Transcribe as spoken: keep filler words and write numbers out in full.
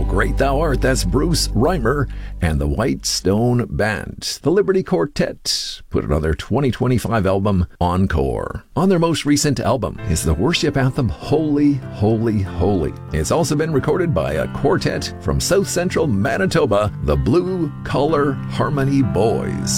great thou art. That's Bruce Reimer and the White Stone Band. The Liberty Quartet put it on their twenty twenty-five album, Encore. On their most recent album is the worship anthem, Holy, Holy, Holy. It's also been recorded by a quartet from South Central Manitoba, the Blue Collar Harmony Boys.